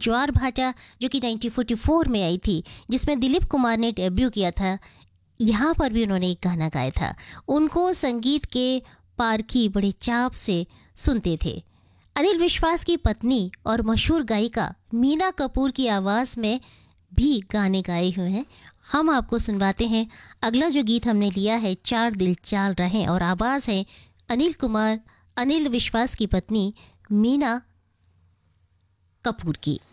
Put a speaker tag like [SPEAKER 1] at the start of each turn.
[SPEAKER 1] ज्वार भाटा जो कि 1944 में आई थी, जिसमें दिलीप कुमार ने डेब्यू किया था, यहाँ पर भी उन्होंने एक गाना गाया था। उनको संगीत के पारखी बड़े चाव से सुनते थे। अनिल विश्वास की पत्नी और मशहूर गायिका मीना कपूर की आवाज़ में भी गाने गाए हुए हैं। हम आपको सुनवाते हैं। अगला जो गीत हमने लिया है, चार दिल चाल रहे, और आवाज़ है अनिल विश्वास की पत्नी मीना कपूर की।